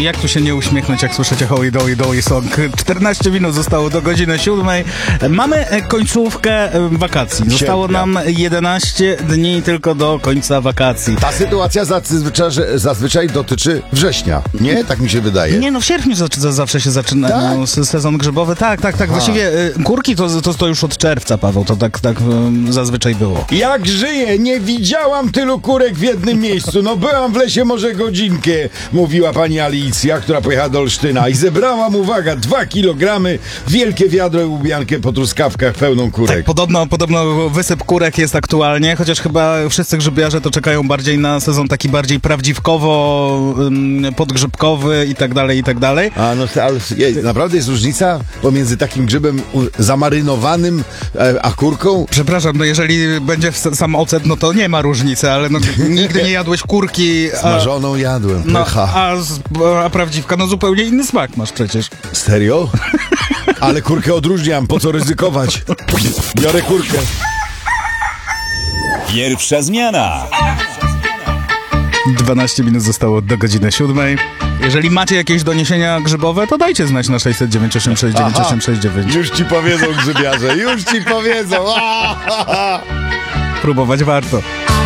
jak tu się nie uśmiechnąć, jak słyszycie Holy Dolly Dolly Song. 14 minut zostało do godziny 7. Mamy końcówkę wakacji. Zostało nam 11 dni tylko do końca wakacji. Ta sytuacja zazwyczaj dotyczy września, nie? Tak mi się wydaje. Nie, no w sierpniu zawsze się zaczyna sezon grzybowy. Tak. Właściwie kurki to już od czerwca, Paweł, to tak zazwyczaj było. Jak żyję? Nie widziałam tylu kurek w jednym miejscu. No byłam w lesie może godzinkę, mówiła pani Alicja, która pojechała do Olsztyna i zebrałam, uwaga, 2 kilogramy, wielkie wiadro i łubiankę po truskawkach pełną kurek. Tak, podobno wysyp kurek jest aktualnie, chociaż chyba wszyscy grzybiarze to czekają bardziej na sezon taki bardziej prawdziwkowo, podgrzybkowy i tak dalej. A no, ale naprawdę jest różnica pomiędzy takim grzybem zamarynowanym a kurką? Przepraszam, no jeżeli będzie sam ocet, no to nie ma różnicy, ale no, nigdy nie jadłeś kurki. Smażoną jadłem. No, a prawdziwka, no zupełnie inny smak masz przecież. Serio? Ale kurkę odróżniam, po co ryzykować? Biorę kurkę. Pierwsza zmiana. 12 minut zostało do godziny 7. Jeżeli macie jakieś doniesienia grzybowe, to dajcie znać na 609 869 869. Już ci powiedzą grzybiarze, już ci powiedzą. Próbować warto.